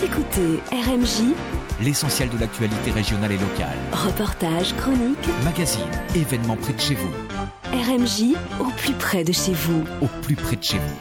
Vous écoutez RMJ, l'essentiel de l'actualité régionale et locale. Reportages, chroniques, magazines, événements près de chez vous. RMJ, au plus près de chez vous. Au plus près de chez vous.